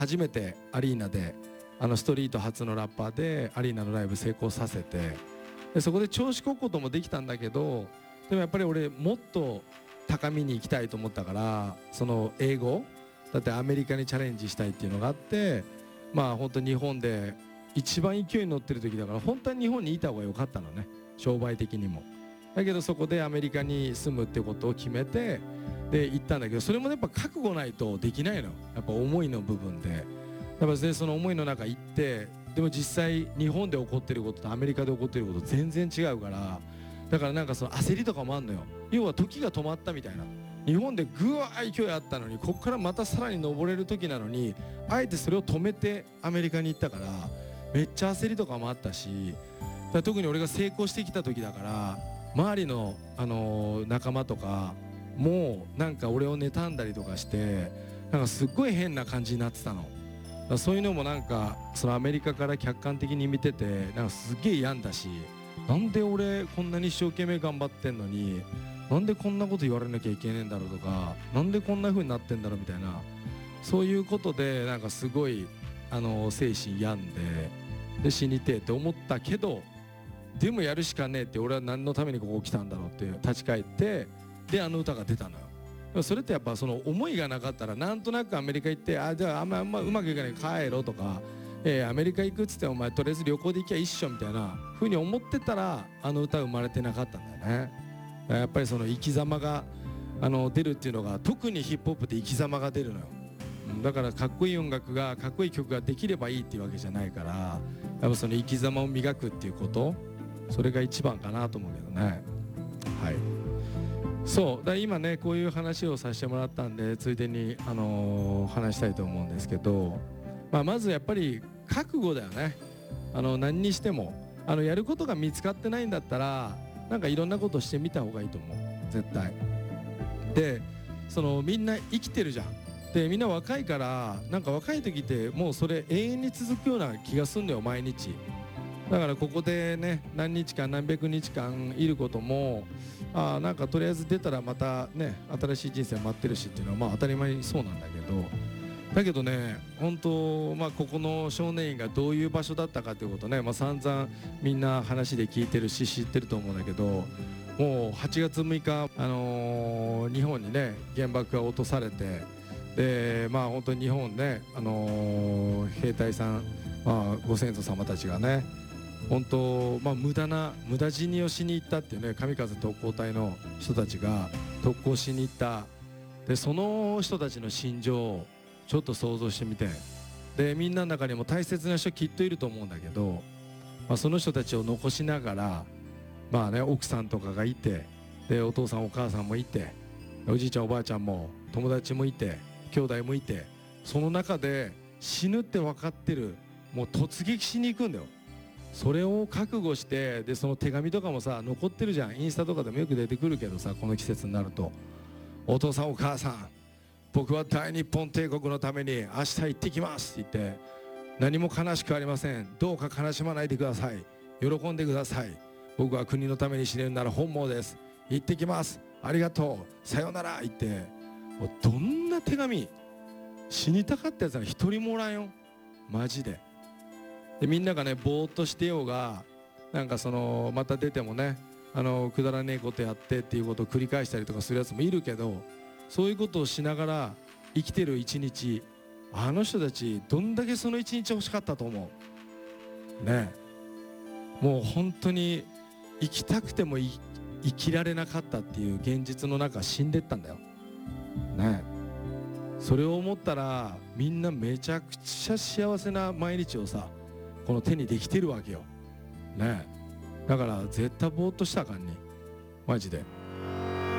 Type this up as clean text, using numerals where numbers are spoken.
初めてアリーナでストリート初のラッパーでアリーナのライブ成功させて、でそこで調子こくこともできたんだけど、でもやっぱり俺もっと高みに行きたいと思ったから、その英語だってアメリカにチャレンジしたいっていうのがあって、まあ本当日本で一番勢いに乗ってる時だから、本当は日本にいた方が良かったのね、商売的にも。だけどそこでアメリカに住むってことを決めて、で行ったんだけど、それもやっぱ覚悟ないとできないの、やっぱ思いの部分で。やっぱその思いの中行って、でも実際日本で起こってることとアメリカで起こってること全然違うから、だからなんかその焦りとかもあんのよ。要は時が止まったみたいな。日本でぐわー勢いあったのに、ここからまたさらに登れる時なのに、あえてそれを止めてアメリカに行ったから、めっちゃ焦りとかもあったし、だから特に俺が成功してきた時だから、周りの、仲間とかもうなんか俺を妬んだりとかして、なんかすっごい変な感じになってたの。だからそういうのもなんかそのアメリカから客観的に見てて、なんかすっげえ病んだし、なんで俺こんなに一生懸命頑張ってんのに、なんでこんなこと言われなきゃいけねえんだろうとか、なんでこんな風になってんだろうみたいな、そういうことでなんかすごい精神病んで死にてえって思ったけど、でもやるしかねえって、俺は何のためにここ来たんだろうって立ち返って、で歌が出たのよ。それってやっぱその思いがなかったら、なんとなくアメリカ行って、じゃああんまうまくいかない帰ろうとか、アメリカ行くっつってお前とりあえず旅行で行きゃ一緒みたいな風に思ってたら、歌生まれてなかったんだよね。やっぱりその生き様が出るっていうのが、特にヒップホップって生き様が出るのよ。だからかっこいい音楽がかっこいい曲ができればいいっていうわけじゃないから、やっぱその生き様を磨くっていうこと、それが一番かなと思うけどね。はい。そうだ、今ねこういう話をさせてもらったんで、ついでに話したいと思うんですけど、まずやっぱり覚悟だよね。何にしてもやることが見つかってないんだったら、なんかいろんなことしてみた方がいいと思う、絶対。でそのみんな生きてるじゃん。でみんな若いから、なんか若い時ってもうそれ永遠に続くような気がすんだよ、毎日。だからここでね何日間何百日間いることも、なんかとりあえず出たらまたね新しい人生待ってるしっていうのはまあ当たり前にそうなんだけどね、本当ここの少年院がどういう場所だったかっていうことね、散々みんな話で聞いてるし知ってると思うんだけど、もう8月6日、日本にね原爆が落とされて、で本当に日本ね、兵隊さん、ご先祖様たちがね、本当、無駄死にをしに行ったっていうね、神風特攻隊の人たちが特攻しに行った。でその人たちの心情をちょっと想像してみて、でみんなの中にも大切な人きっといると思うんだけど、その人たちを残しながら、奥さんとかがいて、でお父さんお母さんもいて、おじいちゃんおばあちゃんも友達もいて兄弟もいて、その中で死ぬって分かってる、もう突撃しに行くんだよ。それを覚悟して、でその手紙とかもさ残ってるじゃん、インスタとかでもよく出てくるけどさ、この季節になると、お父さんお母さん、僕は大日本帝国のために明日行ってきますって言って、何も悲しくありません、どうか悲しまないでください、喜んでください、僕は国のために死ねるなら本望です、行ってきます、ありがとう、さよなら言って、もうどんな手紙、死にたかったやつは一人もおらんよ、マジで。でみんながねぼーっとしてようが、なんかそのまた出てもねくだらねえことやってっていうことを繰り返したりとかするやつもいるけど、そういうことをしながら生きてる一日、あの人たちどんだけその一日欲しかったと思うね。もう本当に生きたくても生きられなかったっていう現実の中死んでったんだよね。それを思ったらみんなめちゃくちゃ幸せな毎日をさ、この手にできてるわけよね。だから絶対ぼーっとしたらあかんに、マジで。